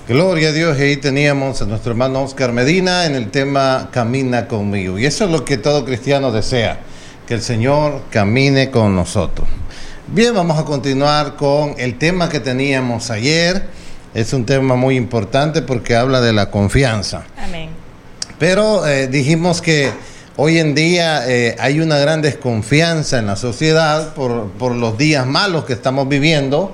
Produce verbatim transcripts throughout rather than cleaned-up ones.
Gloria a Dios, y ahí teníamos a nuestro hermano Oscar Medina en el tema Camina conmigo. Y eso es lo que todo cristiano desea, que el Señor camine con nosotros. Bien, vamos a continuar con el tema que teníamos ayer. Es un tema muy importante porque habla de la confianza. Amén. Pero eh, dijimos que hoy en día eh, hay una gran desconfianza en la sociedad por, por los días malos que estamos viviendo.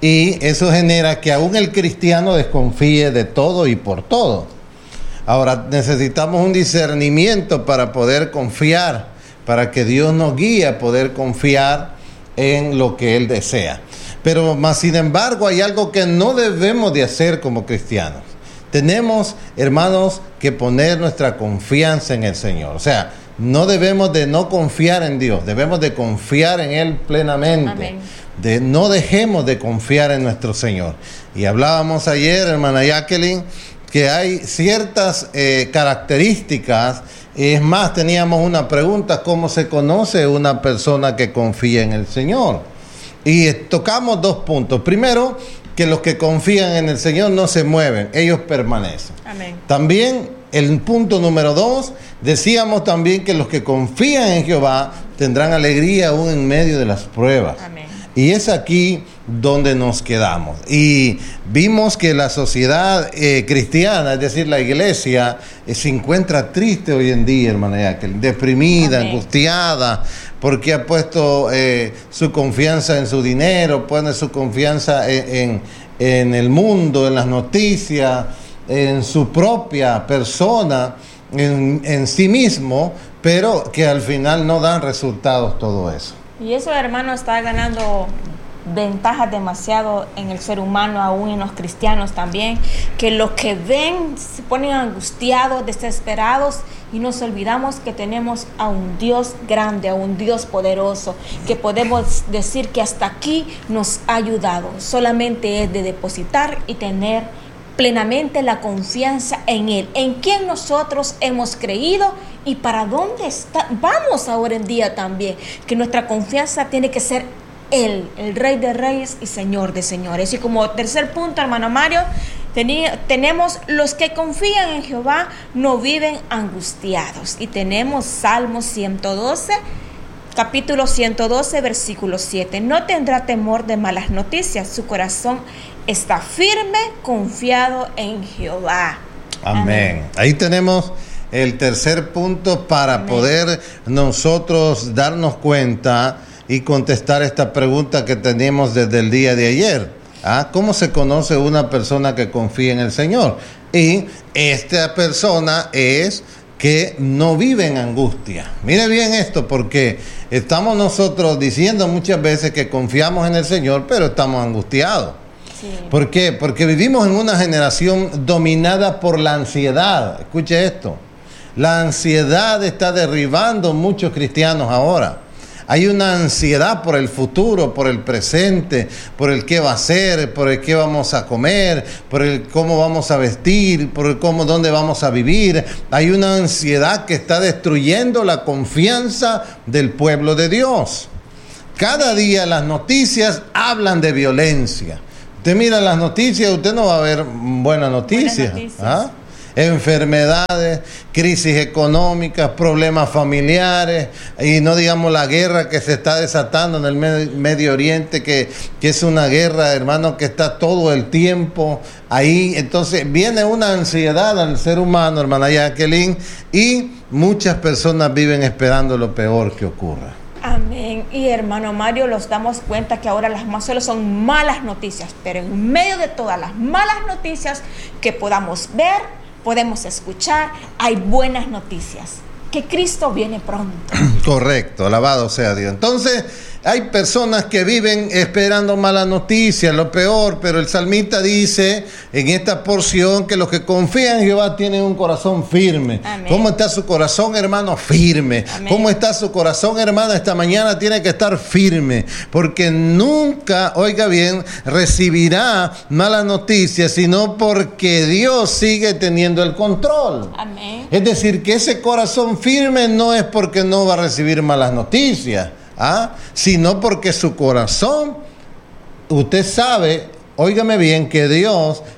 Y eso genera que aún el cristiano desconfíe de todo y por todo. Ahora necesitamos un discernimiento para poder confiar, para que Dios nos guíe a poder confiar en lo que Él desea. Pero más sin embargo hay algo que no debemos de hacer como cristianos. Tenemos, hermanos, que poner nuestra confianza en el Señor. O sea, no debemos de no confiar en Dios, debemos de confiar en Él plenamente. Amén. De, no dejemos de confiar en nuestro Señor. Y hablábamos ayer, hermana Jacqueline, que hay ciertas eh, características. Es más, teníamos una pregunta: ¿cómo se conoce una persona que confía en el Señor? Y eh, tocamos dos puntos. Primero, que los que confían en el Señor no se mueven, ellos permanecen. Amén. También, el punto número dos, decíamos también que los que confían en Jehová tendrán alegría aún en medio de las pruebas. Amén. Y es aquí donde nos quedamos. Y vimos que la sociedad eh, cristiana, es decir, la iglesia, eh, se encuentra triste hoy en día, hermana Jacqueline, deprimida, Amén. angustiada, porque ha puesto eh, su confianza en su dinero, pone su confianza en, en, en el mundo, en las noticias, en su propia persona, en, en sí mismo, pero que al final no dan resultados todo eso. Y eso, hermano, está ganando ventajas demasiado en el ser humano, aún en los cristianos también, que los que ven se ponen angustiados, desesperados, y nos olvidamos que tenemos a un Dios grande, a un Dios poderoso, que podemos decir que hasta aquí nos ha ayudado. Solamente es de depositar y tener plenamente la confianza en Él, en quien nosotros hemos creído y para dónde está, vamos ahora en día también, que nuestra confianza tiene que ser Él, el Rey de Reyes y Señor de Señores. Y como tercer punto, hermano Mario, tenía, tenemos los que confían en Jehová no viven angustiados. Y tenemos Salmo ciento doce, capítulo ciento doce, versículo siete. No tendrá temor de malas noticias, su corazón está firme, confiado en Jehová. Amén. Amén. Ahí tenemos el tercer punto para Amén. Poder nosotros darnos cuenta y contestar esta pregunta que teníamos desde el día de ayer. ¿Ah? ¿Cómo se conoce una persona que confía en el Señor? Y esta persona es que no vive en angustia. Mire bien esto, porque estamos nosotros diciendo muchas veces que confiamos en el Señor, pero estamos angustiados. Sí. ¿Por qué? Porque vivimos en una generación dominada por la ansiedad. Escuche esto. La ansiedad está derribando muchos cristianos ahora. Hay una ansiedad por el futuro, por el presente, por el qué va a ser, por el qué vamos a comer, por el cómo vamos a vestir, por el cómo, dónde vamos a vivir. Hay una ansiedad que está destruyendo la confianza del pueblo de Dios. Cada día las noticias hablan de violencia. Usted mira las noticias, usted no va a ver buenas noticias. Buenas noticias. ¿Ah? Enfermedades, crisis económicas, problemas familiares, y no digamos la guerra que se está desatando en el Medio Oriente, que, que es una guerra, hermano, que está todo el tiempo ahí. Entonces viene una ansiedad al ser humano, hermana Jacqueline, y muchas personas viven esperando lo peor que ocurra. Amén. Y hermano Mario, nos damos cuenta que ahora las más solo son malas noticias, pero en medio de todas las malas noticias que podamos ver, podemos escuchar, hay buenas noticias, que Cristo viene pronto. Correcto, alabado sea Dios. Entonces, hay personas que viven esperando malas noticias, lo peor, pero el salmista dice en esta porción que los que confían en Jehová tienen un corazón firme. Amén. ¿Cómo está su corazón, hermano? Firme. Amén. ¿Cómo está su corazón, hermana? Esta mañana tiene que estar firme, porque nunca, oiga bien, recibirá malas noticias, sino porque Dios sigue teniendo el control. Amén. Es decir, que ese corazón firme no es porque no va a recibir malas noticias, ¿ah? sino porque su corazón, usted sabe, óigame bien, que Dios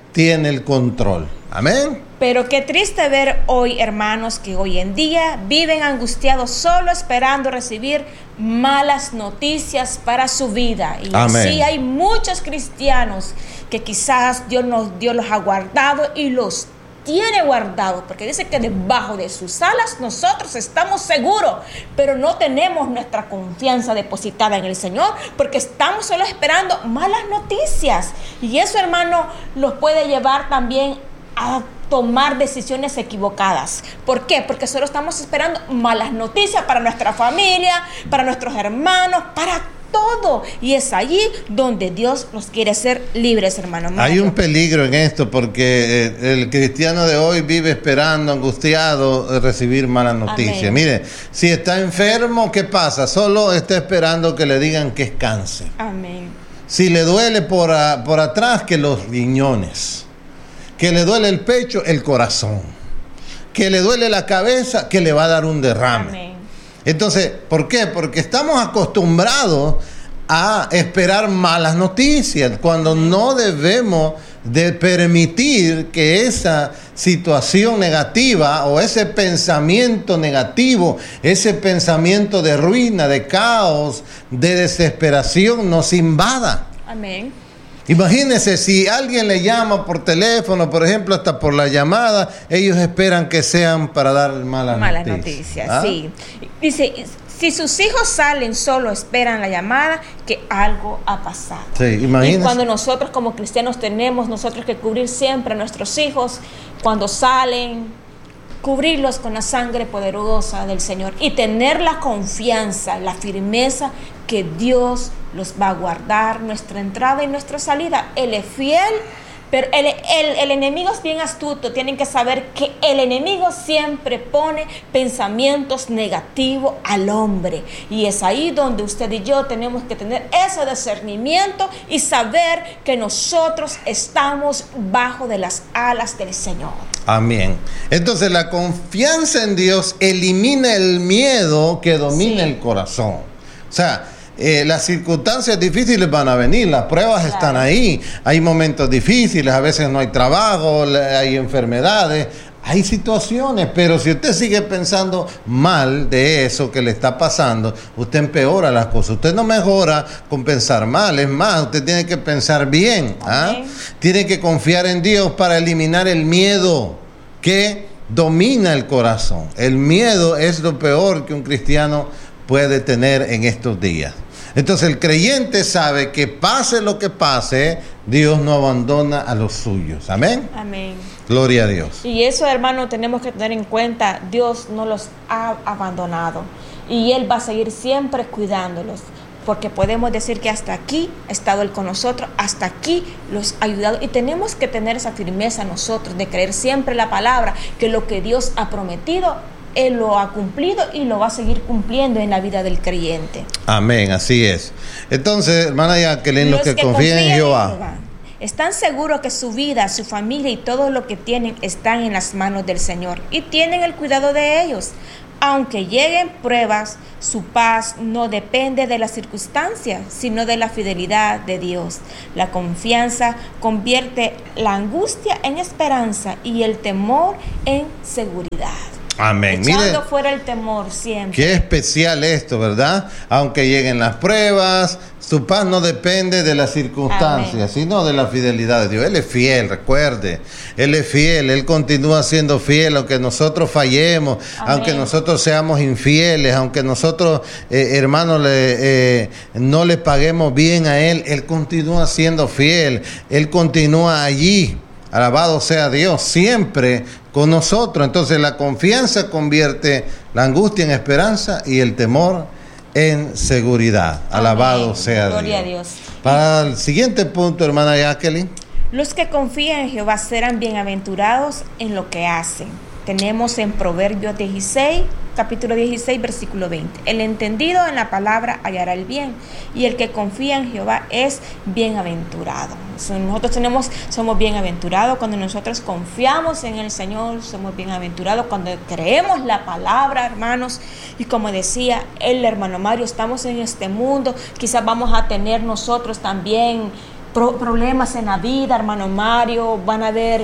tiene el control. Amén. Pero qué triste ver hoy, hermanos, que hoy en día viven angustiados solo esperando recibir malas noticias para su vida. Y Amén. así hay muchos cristianos que quizás Dios, nos, Dios los ha guardado y los tiene guardados, porque dice que debajo de sus alas nosotros estamos seguros, pero no tenemos nuestra confianza depositada en el Señor, porque estamos solo esperando malas noticias. Y eso, hermano, los puede llevar también a tomar decisiones equivocadas. ¿Por qué? Porque solo estamos esperando malas noticias para nuestra familia, para nuestros hermanos, para todo. Y es allí donde Dios nos quiere hacer libres, hermano. Hay un peligro en esto, porque eh, el cristiano de hoy vive esperando, angustiado, eh, recibir malas noticias. Amén. Mire, si está enfermo, ¿qué pasa? Solo está esperando que le digan que es cáncer. Amén. Si le duele por, a, por atrás, que los riñones. Que le duele el pecho, el corazón. Que le duele la cabeza, que le va a dar un derrame. Amén. Entonces, ¿por qué? Porque estamos acostumbrados a esperar malas noticias, cuando no debemos de permitir que esa situación negativa o ese pensamiento negativo, ese pensamiento de ruina, de caos, de desesperación nos invada. Amén. Imagínense, si alguien le llama por teléfono, por ejemplo, hasta por la llamada, ellos esperan que sean para dar malas, Malas noticias. noticias, ¿Ah? sí. Dice, si sus hijos salen, solo esperan la llamada que algo ha pasado. Sí, imagínense. Y cuando nosotros como cristianos tenemos nosotros que cubrir siempre a nuestros hijos, cuando salen, cubrirlos con la sangre poderosa del Señor y tener la confianza, la firmeza que Dios los va a guardar, nuestra entrada y nuestra salida. Él es fiel, pero el, el, el enemigo es bien astuto. Tienen que saber que el enemigo siempre pone pensamientos negativos al hombre. Y es ahí donde usted y yo tenemos que tener ese discernimiento y saber que nosotros estamos bajo de las alas del Señor. Amén. Entonces la confianza en Dios elimina el miedo que domina Sí. el corazón. O sea, eh, las circunstancias difíciles van a venir, las pruebas Claro. están ahí, hay momentos difíciles, a veces no hay trabajo, hay enfermedades, hay situaciones, pero si usted sigue pensando mal de eso que le está pasando, usted empeora las cosas. Usted no mejora con pensar mal, es más, usted tiene que pensar bien. ¿Ah? Tiene que confiar en Dios para eliminar el miedo que domina el corazón. El miedo es lo peor que un cristiano puede tener en estos días. Entonces el creyente sabe que pase lo que pase, Dios no abandona a los suyos. Amén. Amén. Gloria a Dios. Y eso, hermano, tenemos que tener en cuenta. Dios no los ha abandonado y Él va a seguir siempre cuidándolos, porque podemos decir que hasta aquí ha estado Él con nosotros, hasta aquí los ha ayudado, y tenemos que tener esa firmeza nosotros de creer siempre la palabra, que lo que Dios ha prometido Él lo ha cumplido y lo va a seguir cumpliendo en la vida del creyente. Amén, así es. Entonces, hermana Jacqueline, los, los que, que confían en Jehová, en Jehová están seguros que su vida, su familia y todo lo que tienen están en las manos del Señor y tienen el cuidado de ellos. Aunque lleguen pruebas, su paz no depende de las circunstancias, sino de la fidelidad de Dios. La confianza convierte la angustia en esperanza y el temor en seguridad. Amén. Echando Mire, fuera el temor siempre. Qué especial esto, ¿verdad? Aunque lleguen las pruebas, su paz no depende de las circunstancias, Amén. Sino de la fidelidad de Dios. Él es fiel, recuerde. Él es fiel, Él continúa siendo fiel, aunque nosotros fallemos, Amén. Aunque nosotros seamos infieles, aunque nosotros, eh, hermanos, le, eh, no le paguemos bien a Él, Él continúa siendo fiel, Él continúa allí. Alabado sea Dios, siempre con nosotros. Entonces la confianza convierte la angustia en esperanza y el temor en seguridad. Amén. Alabado sea Gloria Dios. A Dios. Para el siguiente punto, hermana Jacqueline. Los que confían en Jehová serán bienaventurados en lo que hacen. Tenemos en Proverbios dieciséis, capítulo dieciséis, versículo veinte. El entendido en la palabra hallará el bien, y el que confía en Jehová es bienaventurado. Nosotros tenemos, somos bienaventurados cuando nosotros confiamos en el Señor, somos bienaventurados cuando creemos la palabra, hermanos. Y como decía el hermano Mario, estamos en este mundo, quizás vamos a tener nosotros también pro- problemas en la vida, hermano Mario, van a haber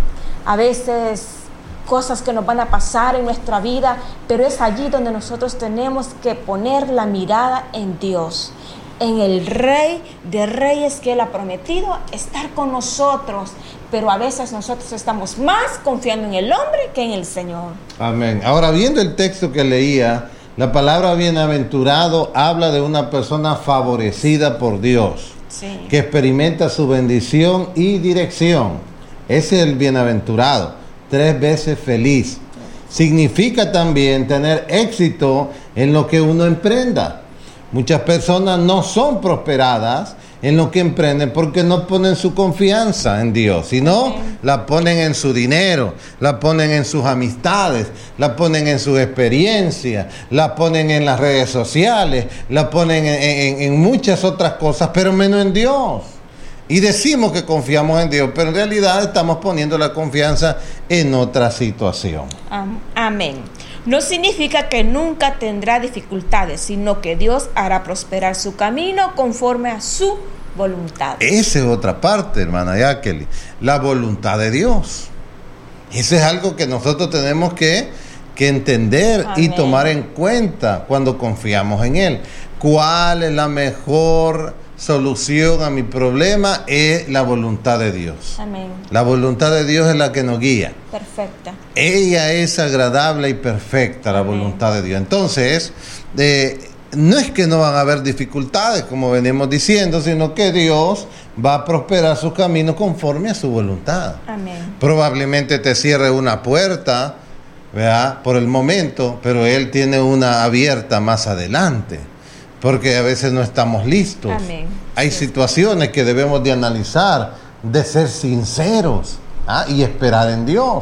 a veces cosas que nos van a pasar en nuestra vida, pero es allí donde nosotros tenemos que poner la mirada en Dios, en el Rey de Reyes que Él ha prometido estar con nosotros, pero a veces nosotros estamos más confiando en el hombre que en el Señor. Amén. Ahora, viendo el texto que leía, la palabra bienaventurado habla de una persona favorecida por Dios, Sí. que experimenta su bendición y dirección. Ese es el bienaventurado, tres veces feliz. Significa también tener éxito en lo que uno emprenda. Muchas personas no son prosperadas en lo que emprenden porque no ponen su confianza en Dios, sino Amén. la ponen en su dinero, la ponen en sus amistades, la ponen en sus experiencias, la ponen en las redes sociales, la ponen en, en- en muchas otras cosas, pero menos en Dios. Y decimos que confiamos en Dios, pero en realidad estamos poniendo la confianza en otra situación. Am- Amén. No significa que nunca tendrá dificultades, sino que Dios hará prosperar su camino conforme a su voluntad. Esa es otra parte, hermana Jacqueline, la voluntad de Dios. Eso es algo que nosotros tenemos que, que entender y Amén. tomar en cuenta cuando confiamos en Él. ¿Cuál es la mejor solución a mi problema? Es la voluntad de Dios. Amén. La voluntad de Dios es la que nos guía. Perfecta. Ella es agradable y perfecta, la Amén. voluntad de Dios. Entonces, eh, no es que no van a haber dificultades, como venimos diciendo, sino que Dios va a prosperar sus caminos conforme a su voluntad. Amén. Probablemente te cierre una puerta, ¿verdad?, por el momento, pero Él tiene una abierta más adelante, porque a veces no estamos listos. Amén. Hay Sí. situaciones que debemos de analizar, de ser sinceros, ¿ah?, y esperar en Dios.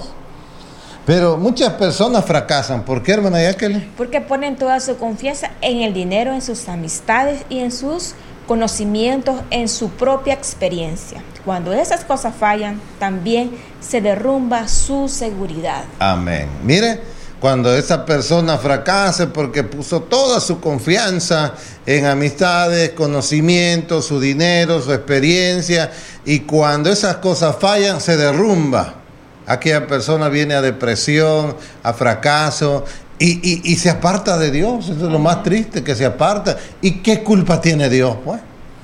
Pero muchas personas fracasan. ¿Por qué, hermana Jacqueline? Porque ponen toda su confianza en el dinero, en sus amistades y en sus conocimientos, en su propia experiencia. Cuando esas cosas fallan, también se derrumba su seguridad. Amén. Mire, cuando esa persona fracase porque puso toda su confianza en amistades, conocimientos, su dinero, su experiencia, y cuando esas cosas fallan, se derrumba. Aquella persona viene a depresión, a fracaso, y, y, y se aparta de Dios. Eso es lo más triste, que se aparta. ¿Y qué culpa tiene Dios, pues?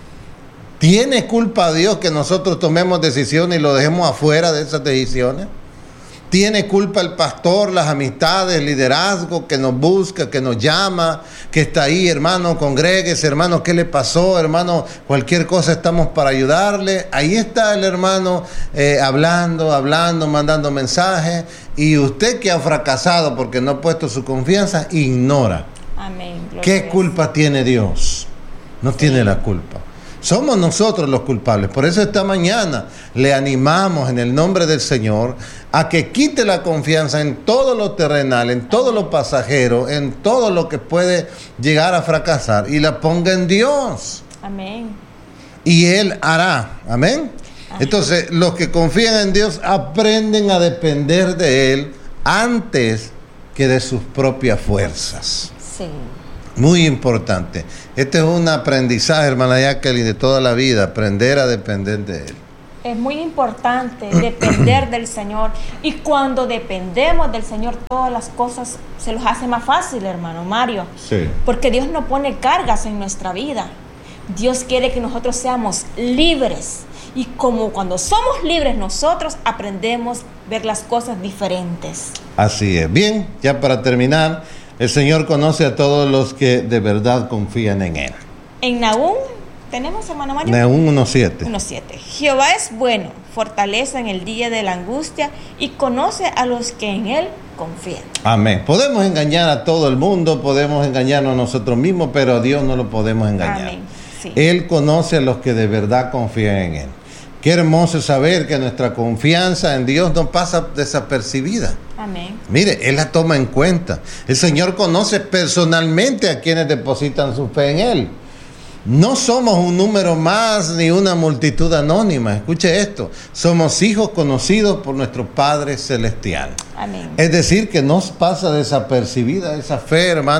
¿Tiene culpa Dios que nosotros tomemos decisiones y lo dejemos afuera de esas decisiones? ¿Tiene culpa el pastor, las amistades, el liderazgo que nos busca, que nos llama, que está ahí, hermano, congréguese, hermano, ¿qué le pasó, hermano? Cualquier cosa estamos para ayudarle. Ahí está el hermano eh, hablando, hablando, mandando mensajes. Y usted que ha fracasado porque no ha puesto su confianza, ignora. Amén. Gloria a ¿Qué Dios. culpa tiene Dios? No tiene la culpa. Somos nosotros los culpables. Por eso esta mañana le animamos en el nombre del Señor a que quite la confianza en todo lo terrenal, en todo lo pasajero, en todo lo que puede llegar a fracasar, y la ponga en Dios. Amén. Y Él hará. Amén. Entonces, los que confían en Dios aprenden a depender de Él antes que de sus propias fuerzas. Sí. Muy importante. Este es un aprendizaje, hermana Jacqueline, de toda la vida, aprender a depender de Él. Es muy importante depender del Señor. Y cuando dependemos del Señor, todas las cosas se nos hace más fácil, hermano Mario. Sí. Porque Dios no pone cargas en nuestra vida. Dios quiere que nosotros seamos libres. Y como cuando somos libres, nosotros aprendemos a ver las cosas diferentes. Así es. Bien, ya para terminar, el Señor conoce a todos los que de verdad confían en Él. En Nahum, ¿tenemos, hermano Mario? Nahum uno siete. uno siete. Jehová es bueno, fortaleza en el día de la angustia y conoce a los que en Él confían. Amén. Podemos engañar a todo el mundo, podemos engañarnos a nosotros mismos, pero a Dios no lo podemos engañar. Amén. Sí. Él conoce a los que de verdad confían en Él. Qué hermoso saber que nuestra confianza en Dios no pasa desapercibida. Amén. Mire, Él la toma en cuenta. El Señor conoce personalmente a quienes depositan su fe en Él. No somos un número más ni una multitud anónima. Escuche esto. Somos hijos conocidos por nuestro Padre Celestial. Amén. Es decir, que no pasa desapercibida esa fe, hermana,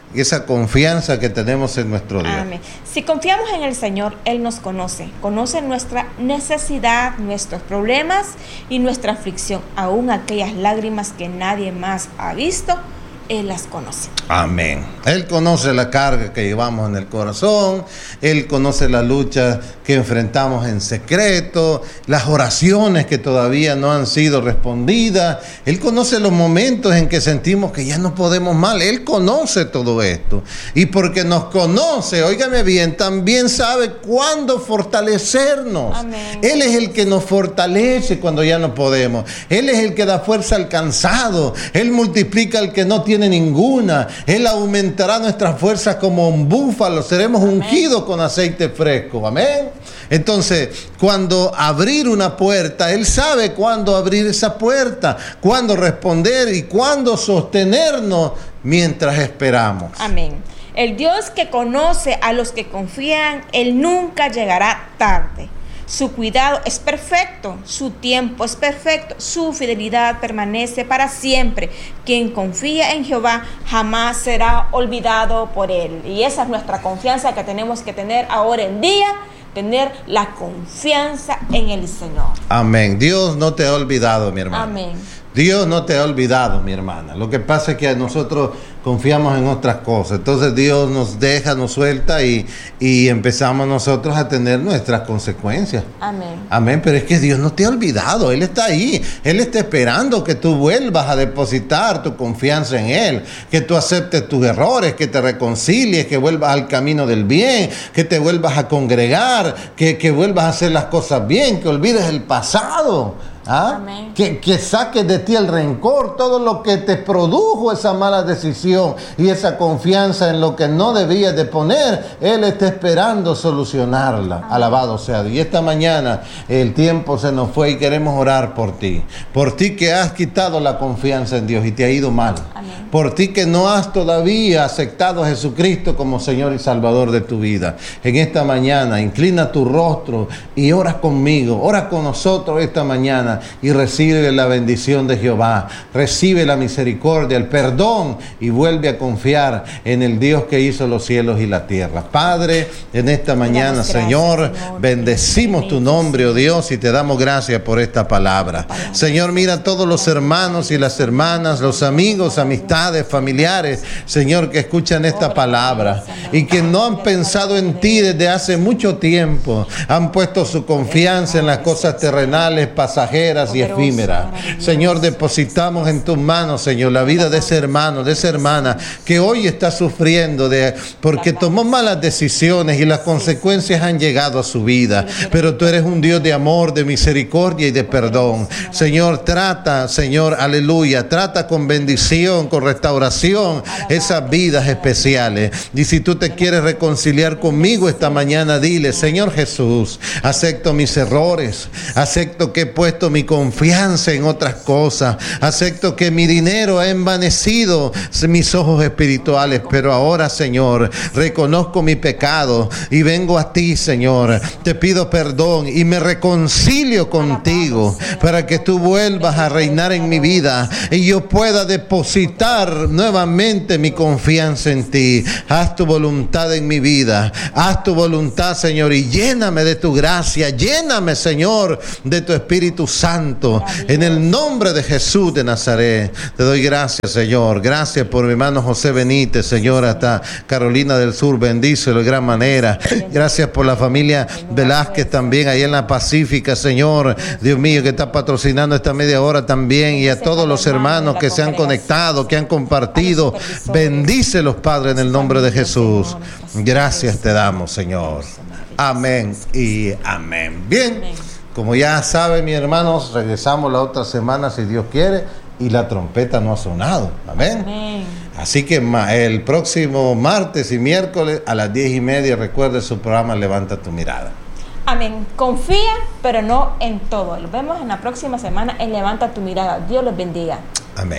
esa confianza que tenemos en nuestro Dios. Amén. Si confiamos en el Señor, Él nos conoce, conoce nuestra necesidad, nuestros problemas y nuestra aflicción, aún aquellas lágrimas que nadie más ha visto, Él las conoce. Amén. Él conoce la carga que llevamos en el corazón, Él conoce la lucha que enfrentamos en secreto, las oraciones que todavía no han sido respondidas, Él conoce los momentos en que sentimos que ya no podemos más, Él conoce todo esto. Y porque nos conoce, óigame bien, también sabe cuándo fortalecernos. Amén. Él es el que nos fortalece cuando ya no podemos. Él es el que da fuerza al cansado. Él multiplica al que no tiene ninguna. Él aumentará nuestras fuerzas como un búfalo. Seremos Amén. Ungidos con aceite fresco. Amén. Entonces, cuando abrir una puerta, Él sabe cuándo abrir esa puerta, cuándo responder y cuándo sostenernos mientras esperamos. Amén. El Dios que conoce a los que confían, Él nunca llegará tarde. Su cuidado es perfecto, su tiempo es perfecto, su fidelidad permanece para siempre. Quien confía en Jehová jamás será olvidado por Él. Y esa es nuestra confianza que tenemos que tener ahora en día, tener la confianza en el Señor. Amén. Dios no te ha olvidado, mi hermano. Amén. Dios no te ha olvidado, mi hermana. Lo que pasa es que nosotros confiamos en otras cosas. Entonces Dios nos deja, nos suelta y, y empezamos nosotros a tener nuestras consecuencias. Amén. Amén. Pero es que Dios no te ha olvidado. Él está ahí. Él está esperando que tú vuelvas a depositar tu confianza en Él. Que tú aceptes tus errores, que te reconcilies, que vuelvas al camino del bien, que te vuelvas a congregar, que, que vuelvas a hacer las cosas bien, que olvides el pasado. ¿Ah? Que, que saques de ti el rencor, todo lo que te produjo esa mala decisión y esa confianza en lo que no debías de poner. Él está esperando solucionarla. Amén. Alabado sea Dios. Y esta mañana el tiempo se nos fue y queremos orar por ti. Por ti que has quitado la confianza en Dios y te ha ido mal. Amén. Por ti que no has todavía aceptado a Jesucristo como Señor y Salvador de tu vida. En esta mañana inclina tu rostro y ora conmigo, ora con nosotros esta mañana. Y recibe la bendición de Jehová, recibe la misericordia, el perdón y vuelve a confiar en el Dios que hizo los cielos y la tierra. Padre, en esta mañana, gracias, Señor, Señor, bendecimos tu nombre, oh Dios, y te damos gracias por esta palabra. Señor, mira a todos los hermanos y las hermanas, los amigos, amistades, familiares, Señor, que escuchan esta palabra y que no han pensado en ti desde hace mucho tiempo, han puesto su confianza en las cosas terrenales, pasajeras y efímera. Señor, depositamos en tus manos, Señor, la vida de ese hermano, de esa hermana que hoy está sufriendo de, porque tomó malas decisiones y las consecuencias han llegado a su vida. Pero tú eres un Dios de amor, de misericordia y de perdón. Señor, trata, Señor, aleluya, trata con bendición, con restauración esas vidas especiales. Y si tú te quieres reconciliar conmigo esta mañana, dile: Señor Jesús, acepto mis errores, acepto que he puesto mi confianza en otras cosas, acepto que mi dinero ha envanecido mis ojos espirituales, pero ahora, Señor, reconozco mi pecado y vengo a ti, Señor, te pido perdón y me reconcilio contigo para que tú vuelvas a reinar en mi vida y yo pueda depositar nuevamente mi confianza en ti. Haz tu voluntad en mi vida, haz tu voluntad, Señor, y lléname de tu gracia, lléname, Señor, de tu Espíritu Santo, en el nombre de Jesús de Nazaret. Te doy gracias, Señor. Gracias por mi hermano José Benítez, Señor, hasta Carolina del Sur. Bendícelo de gran manera. Gracias por la familia Velázquez también, ahí en la Pacífica, Señor. Dios mío, que está patrocinando esta media hora también. Y a todos los hermanos que se han conectado, que han compartido. Bendícelos, Padre, en el nombre de Jesús. Gracias te damos, Señor. Amén y amén. Bien. Como ya saben, mis hermanos, regresamos la otra semana, si Dios quiere, y la trompeta no ha sonado. Amén. Amén. Así que el próximo martes y miércoles a las diez y media, recuerde su programa Levanta tu Mirada. Amén. Confía, pero no en todo. Los vemos en la próxima semana en Levanta tu Mirada. Dios los bendiga. Amén.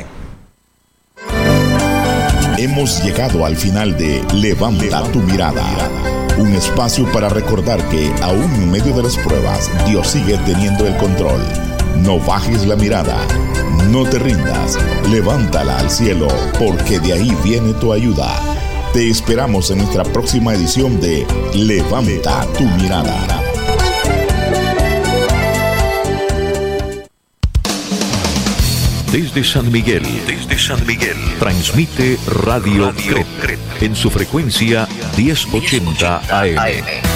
Hemos llegado al final de Levanta, Levanta tu Mirada. Un espacio para recordar que, aún en medio de las pruebas, Dios sigue teniendo el control. No bajes la mirada, no te rindas, levántala al cielo, porque de ahí viene tu ayuda. Te esperamos en nuestra próxima edición de Levanta tu Mirada. Desde San Miguel, desde San Miguel, transmite Radio, Radio Cret, en su frecuencia diez ochenta A M.